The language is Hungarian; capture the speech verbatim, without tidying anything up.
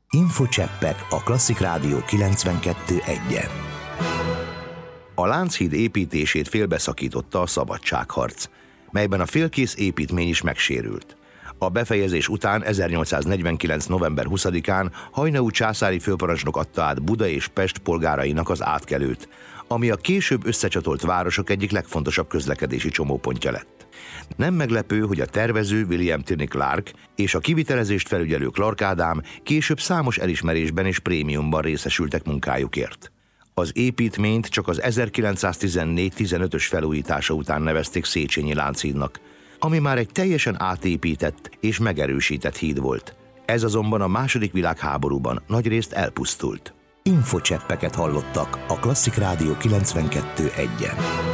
Infocseppek a Klasszik Rádió kilencvenkettő egyen. A Lánchíd építését félbeszakította a szabadságharc, melyben a félkész építmény is megsérült. A befejezés után ezernyolcszáznegyvenkilenc. november huszadikán Haynau császári főparancsnok adta át Buda és Pest polgárainak az átkelőt, ami a később összecsatolt városok egyik legfontosabb közlekedési csomópontja lett. Nem meglepő, hogy a tervező William Tierney Clark és a kivitelezést felügyelő Clark Ádám később számos elismerésben és prémiumban részesültek munkájukért. Az építményt csak az ezerkilencszáztizennégy tizenötös felújítása után nevezték Széchenyi Lánchídnak, ami már egy teljesen átépített és megerősített híd volt. Ez azonban a második világháborúban nagyrészt elpusztult. Infocseppeket hallottak a Klasszik Rádió kilencvenkettő egyen.